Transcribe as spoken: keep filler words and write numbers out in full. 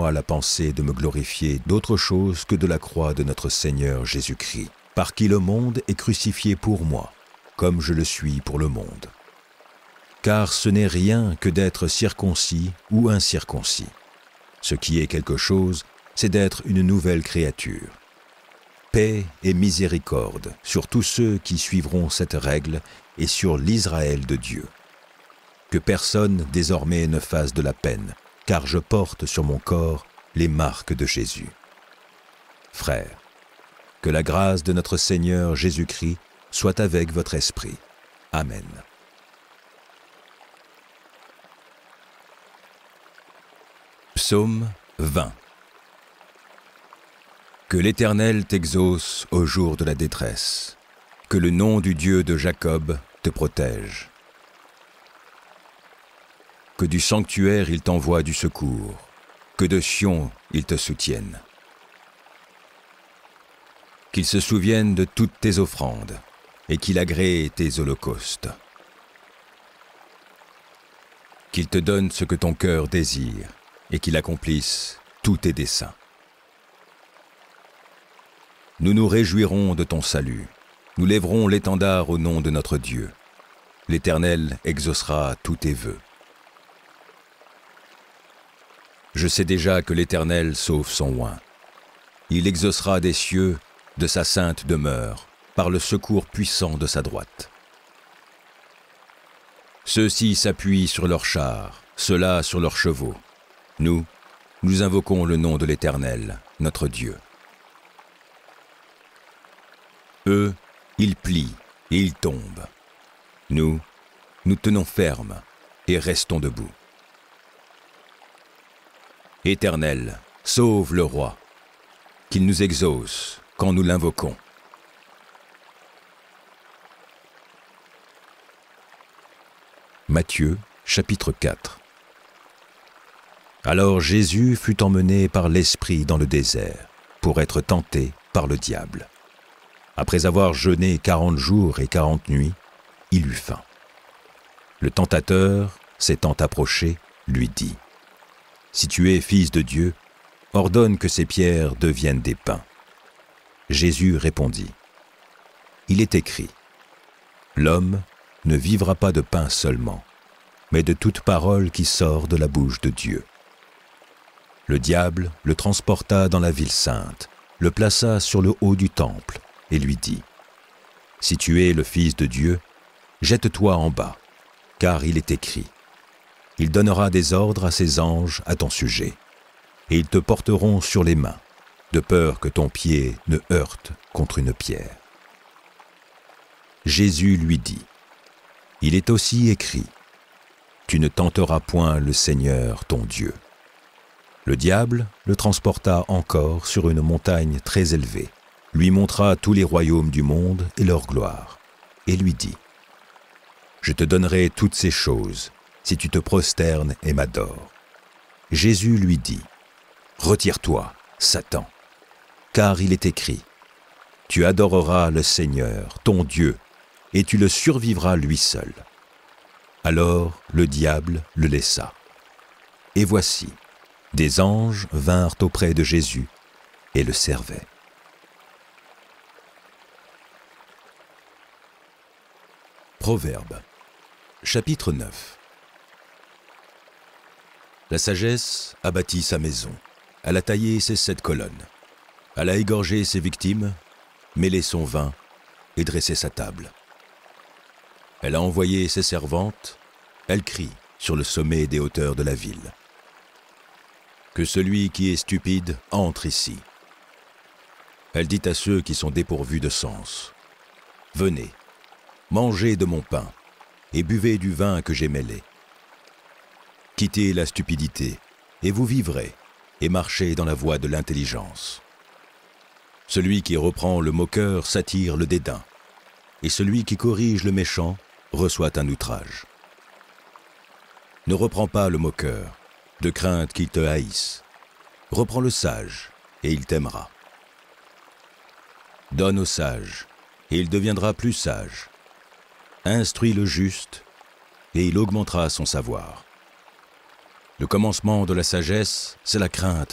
moi la pensée de me glorifier d'autre chose que de la croix de notre Seigneur Jésus-Christ, par qui le monde est crucifié pour moi, comme je le suis pour le monde. Car ce n'est rien que d'être circoncis ou incirconcis. Ce qui est quelque chose, c'est d'être une nouvelle créature. Paix et miséricorde sur tous ceux qui suivront cette règle et sur l'Israël de Dieu. Que personne désormais ne fasse de la peine, car je porte sur mon corps les marques de Jésus. Frères, que la grâce de notre Seigneur Jésus-Christ soit avec votre esprit. Amen. Psaume vingt. Que l'Éternel t'exauce au jour de la détresse, que le nom du Dieu de Jacob te protège. Que du sanctuaire il t'envoie du secours, que de Sion il te soutienne. Qu'il se souvienne de toutes tes offrandes, et qu'il agrée tes holocaustes. Qu'il te donne ce que ton cœur désire, et qu'il accomplisse tous tes desseins. Nous nous réjouirons de ton salut, nous lèverons l'étendard au nom de notre Dieu. L'Éternel exaucera tous tes vœux. Je sais déjà que l'Éternel sauve son oint. Il exaucera des cieux, de sa sainte demeure, par le secours puissant de sa droite. Ceux-ci s'appuient sur leurs chars, ceux-là sur leurs chevaux. Nous, nous invoquons le nom de l'Éternel, notre Dieu. Eux, ils plient et ils tombent. Nous, nous tenons ferme et restons debout. Éternel, sauve le roi, qu'il nous exauce quand nous l'invoquons. Matthieu, chapitre quatre. Alors Jésus fut emmené par l'Esprit dans le désert, pour être tenté par le diable. Après avoir jeûné quarante jours et quarante nuits, il eut faim. Le tentateur, s'étant approché, lui dit : « Si tu es fils de Dieu, ordonne que ces pierres deviennent des pains. » Jésus répondit : « Il est écrit : L'homme ne vivra pas de pain seulement, mais de toute parole qui sort de la bouche de Dieu. » Le diable le transporta dans la ville sainte, le plaça sur le haut du temple et lui dit : « Si tu es le Fils de Dieu, jette-toi en bas, car il est écrit : Il donnera des ordres à ses anges à ton sujet, et ils te porteront sur les mains, de peur que ton pied ne heurte contre une pierre. » Jésus lui dit : « Il est aussi écrit : Tu ne tenteras point le Seigneur ton Dieu. » Le diable le transporta encore sur une montagne très élevée, lui montra tous les royaumes du monde et leur gloire, et lui dit : « Je te donnerai toutes ces choses, si tu te prosternes et m'adores. » Jésus lui dit : « Retire-toi, Satan, car il est écrit : Tu adoreras le Seigneur, ton Dieu, et tu le survivras lui seul. » Alors le diable le laissa. Et voici, des anges vinrent auprès de Jésus et le servaient. Proverbes, chapitre neuf. La sagesse a bâti sa maison, elle a taillé ses sept colonnes, elle a égorgé ses victimes, mêlé son vin et dressé sa table. Elle a envoyé ses servantes, elle crie sur le sommet des hauteurs de la ville. Que celui qui est stupide entre ici. Elle dit à ceux qui sont dépourvus de sens : Venez, mangez de mon pain et buvez du vin que j'ai mêlé. Quittez la stupidité et vous vivrez, et marchez dans la voie de l'intelligence. Celui qui reprend le moqueur s'attire le dédain, et celui qui corrige le méchant reçoit un outrage. Ne reprends pas le moqueur, de crainte qu'il te haïsse. Reprends le sage, et il t'aimera. Donne au sage, et il deviendra plus sage. Instruis le juste, et il augmentera son savoir. Le commencement de la sagesse, c'est la crainte